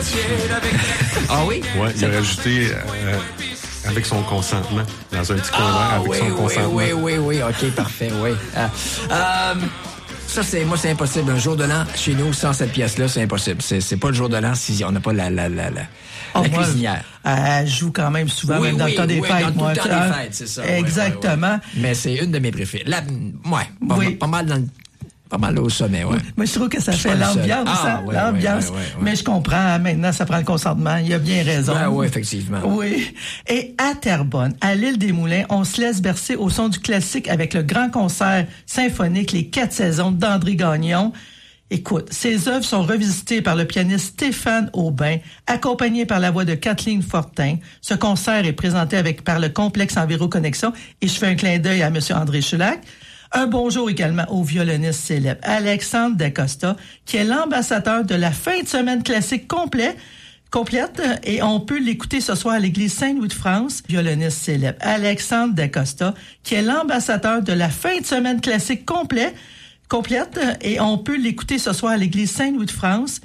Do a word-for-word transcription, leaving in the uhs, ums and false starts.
Ah oui? Ouais, il a rajouté euh, avec son consentement, dans un petit coin Ah, avec oui, son oui, consentement. oui, oui, oui, OK, parfait, oui. Euh, euh, ça, c'est, moi, c'est impossible. Un jour de l'an, chez nous, sans cette pièce-là, c'est impossible. C'est, c'est pas le jour de l'an si on n'a pas la, la, la, la, oh, la moi, cuisinière. Elle joue quand même souvent, Oui, même dans oui, le temps des oui, fêtes. dans moi, tout le temps hein? des fêtes, c'est ça. Exactement. Ouais, ouais, ouais. Mais c'est une de mes préférées. La, ouais, pas, Oui. pas mal dans le Pas mal au sommet, ouais. Moi, je trouve que ça Je suis fait pas le seul. l'ambiance, Ah, hein, ouais, l'ambiance. ouais, ouais, ouais, ouais. Mais je comprends, maintenant, ça prend le consentement. Il a bien raison. Ben oui, effectivement. Oui. Et à Terrebonne, à l'île des Moulins, on se laisse bercer au son du classique avec le grand concert symphonique Les Quatre Saisons d'André Gagnon. Écoute, ces œuvres sont revisitées par le pianiste Stéphane Aubin, accompagné par la voix de Kathleen Fortin. Ce concert est présenté avec par le complexe Enviro Connexion et je fais un clin d'œil à M. André Chulac. Un bonjour également au violoniste célèbre Alexandre Dacosta, qui est l'ambassadeur de la fin de semaine classique complet, complète, et on peut l'écouter ce soir à l'église Saint-Louis de France. Violoniste célèbre Alexandre Dacosta, qui est l'ambassadeur de la fin de semaine classique complet, complète, et on peut l'écouter ce soir à l'église Saint-Louis de France.